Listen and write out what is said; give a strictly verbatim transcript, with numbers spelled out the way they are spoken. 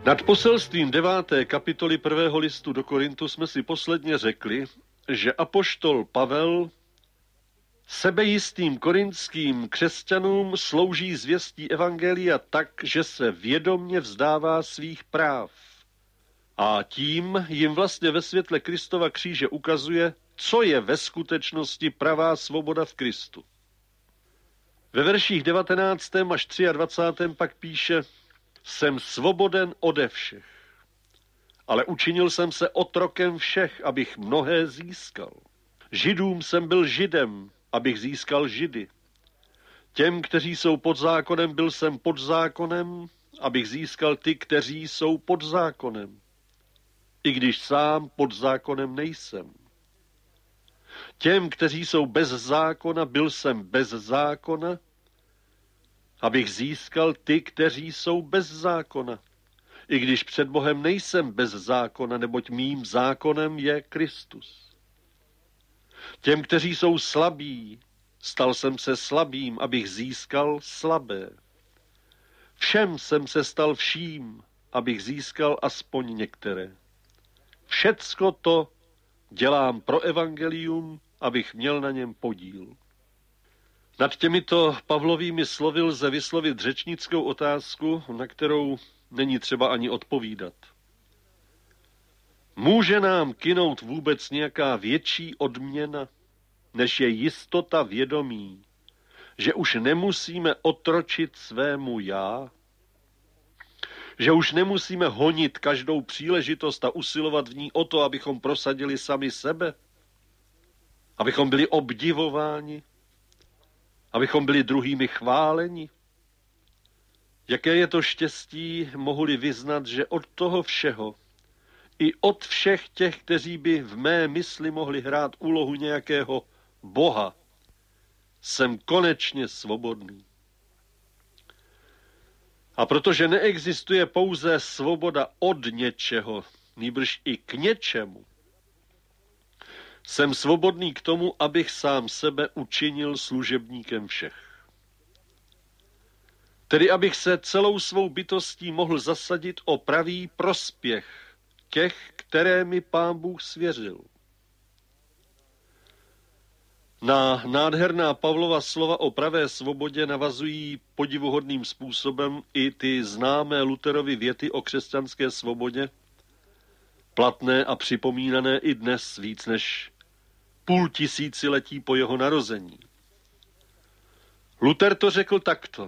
Nad poselstvím deváté kapitoly prvého listu do Korintu jsme si posledně řekli, že apoštol Pavel sebejistým korintským křesťanům slouží zvěstí evangelia tak, že se vědomně vzdává svých práv. A tím jim vlastně ve světle Kristova kříže ukazuje, co je ve skutečnosti pravá svoboda v Kristu. Ve verších devatenáctém až dvacátém třetím pak píše: jsem svoboden ode všech, ale učinil jsem se otrokem všech, abych mnohé získal. Židům jsem byl Židem, abych získal Židy. Těm, kteří jsou pod zákonem, byl jsem pod zákonem, abych získal ty, kteří jsou pod zákonem, i když sám pod zákonem nejsem. Těm, kteří jsou bez zákona, byl jsem bez zákona, abych získal ty, kteří jsou bez zákona, i když před Bohem nejsem bez zákona, neboť mým zákonem je Kristus. Těm, kteří jsou slabí, stal jsem se slabým, abych získal slabé. Všem jsem se stal vším, abych získal aspoň některé. Všecko to dělám pro evangelium, abych měl na něm podíl. Nad těmito Pavlovými slovy lze vyslovit řečnickou otázku, na kterou není třeba ani odpovídat. Může nám kynout vůbec nějaká větší odměna, než je jistota vědomí, že už nemusíme otročit svému já? Že už nemusíme honit každou příležitost a usilovat v ní o to, abychom prosadili sami sebe? Abychom byli obdivováni? Abychom byli druhými chváleni? Jaké je to štěstí, mohu-li vyznat, že od toho všeho, i od všech těch, kteří by v mé mysli mohli hrát úlohu nějakého Boha, jsem konečně svobodný. A protože neexistuje pouze svoboda od něčeho, nýbrž i k něčemu, jsem svobodný k tomu, abych sám sebe učinil služebníkem všech. Tedy abych se celou svou bytostí mohl zasadit o pravý prospěch těch, které mi Pán Bůh svěřil. Na nádherná Pavlova slova o pravé svobodě navazují podivuhodným způsobem i ty známé Lutherovy věty o křesťanské svobodě, platné a připomínané i dnes víc než půl tisíciletí po jeho narození. Luther to řekl takto: